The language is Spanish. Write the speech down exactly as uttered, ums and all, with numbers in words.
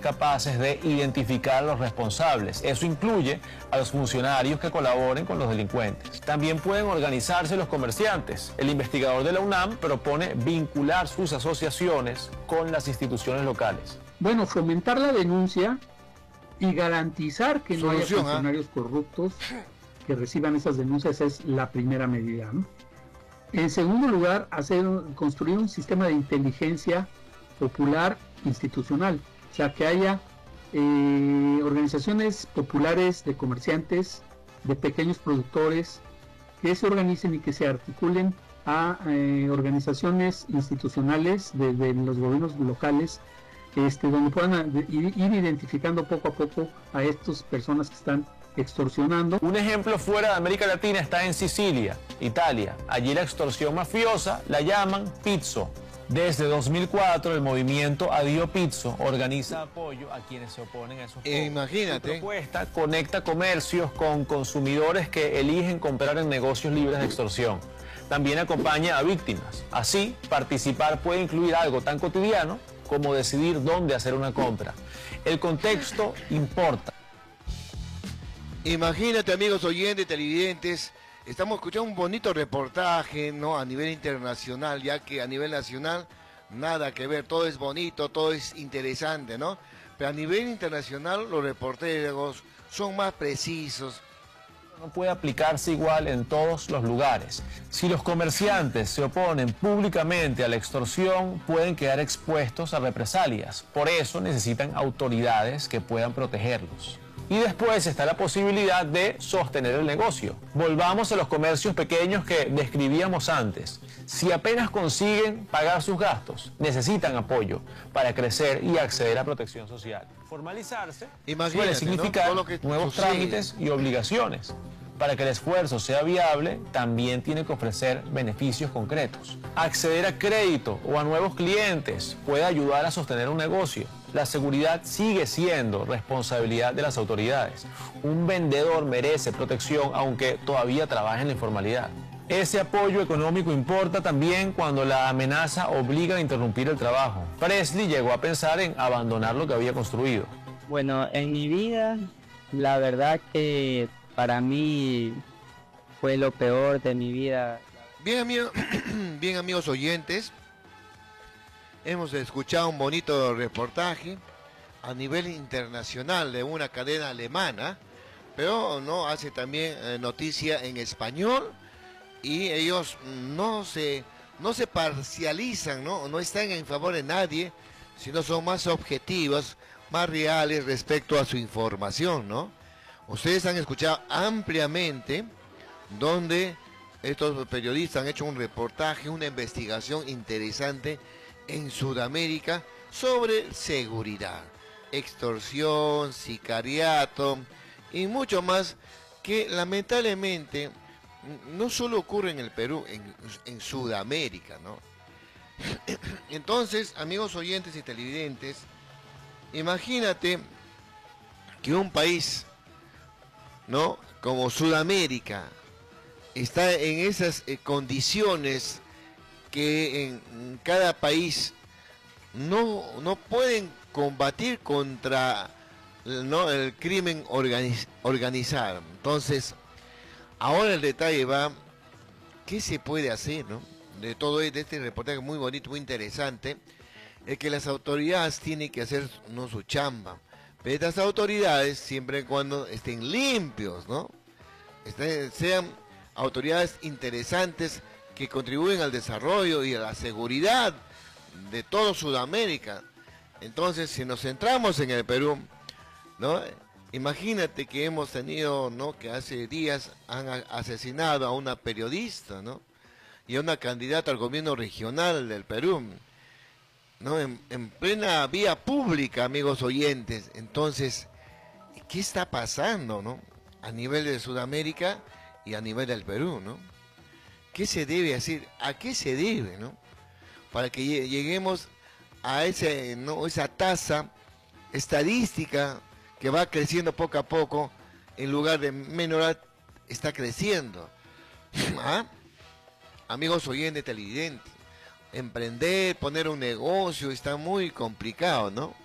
capaces de identificar a los responsables. Eso incluye a los funcionarios que colaboren con los delincuentes. También pueden organizarse los comerciantes. El investigador de la UNAM propone vincular sus asociaciones con las instituciones locales. Bueno, fomentar la denuncia y garantizar que no haya Solución, funcionarios ¿eh? corruptos que reciban esas denuncias es la primera medida, ¿no? En segundo lugar, hacer, construir un sistema de inteligencia popular institucional, o sea, que haya eh, organizaciones populares de comerciantes, de pequeños productores, que se organicen y que se articulen a eh, organizaciones institucionales de, de los gobiernos locales, este, donde puedan ir, ir identificando poco a poco a estas personas que están extorsionando. Un ejemplo fuera de América Latina está en Sicilia, Italia. Allí la extorsión mafiosa la llaman pizzo. Desde dos mil cuatro el movimiento Addio Pizzo organiza apoyo a quienes se oponen a esos Eh, imagínate. Su propuesta conecta comercios con consumidores que eligen comprar en negocios libres de extorsión. También acompaña a víctimas. Así, participar puede incluir algo tan cotidiano como decidir dónde hacer una compra. El contexto importa. Imagínate, amigos oyentes, televidentes, estamos escuchando un bonito reportaje, ¿no? A nivel internacional, ya que a nivel nacional nada que ver, todo es bonito, todo es interesante, ¿no? Pero a nivel internacional los reporteros son más precisos. No puede aplicarse igual en todos los lugares. Si los comerciantes se oponen públicamente a la extorsión, pueden quedar expuestos a represalias. Por eso necesitan autoridades que puedan protegerlos. Y después está la posibilidad de sostener el negocio. Volvamos a los comercios pequeños que describíamos antes. Si apenas consiguen pagar sus gastos, necesitan apoyo para crecer y acceder a protección social. Formalizarse Imagínate, suele significar, ¿no?, todo lo que nuevos sucede. trámites y obligaciones. Para que el esfuerzo sea viable, también tiene que ofrecer beneficios concretos. Acceder a crédito o a nuevos clientes puede ayudar a sostener un negocio. La seguridad sigue siendo responsabilidad de las autoridades. Un vendedor merece protección aunque todavía trabaje en la informalidad. Ese apoyo económico importa también cuando la amenaza obliga a interrumpir el trabajo. Presley llegó a pensar en abandonar lo que había construido. Bueno, en mi vida, la verdad que para mí fue lo peor de mi vida. Bien, amigo, bien, amigos oyentes, hemos escuchado un bonito reportaje a nivel internacional de una cadena alemana, pero no hace también eh, noticia en español, y ellos no se no se parcializan, no no están en favor de nadie, sino son más objetivos, más reales respecto a su información, ¿no? Ustedes han escuchado ampliamente donde estos periodistas han hecho un reportaje, una investigación interesante en Sudamérica sobre seguridad, extorsión, sicariato y mucho más que lamentablemente no solo ocurre en el Perú, en, en Sudamérica, ¿no? Entonces, amigos oyentes y televidentes, imagínate que un país, ¿no?, como Sudamérica está en esas eh, condiciones que en cada país no, no pueden combatir contra, ¿no?, el crimen organiz, organizado. Entonces, ahora el detalle va, ¿qué se puede hacer, no? De todo de este reportaje muy bonito, muy interesante, es que las autoridades tienen que hacer, no, su chamba. Pero estas autoridades, siempre y cuando estén limpios, ¿no? Estén, sean autoridades interesantes que contribuyen al desarrollo y a la seguridad de todo Sudamérica. Entonces, si nos centramos en el Perú, ¿no?, imagínate que hemos tenido, ¿no?, que hace días han asesinado a una periodista, ¿no?, y a una candidata al gobierno regional del Perú, ¿no?, en, en plena vía pública, amigos oyentes. Entonces, ¿qué está pasando, no?, a nivel de Sudamérica y a nivel del Perú, ¿no? ¿Qué se debe hacer? ¿A qué se debe, no?, para que lleguemos a ese, ¿no?, esa tasa estadística que va creciendo poco a poco, en lugar de menorar, está creciendo? ¿Ah? Amigos oyentes, televidentes, emprender, poner un negocio, está muy complicado, ¿no?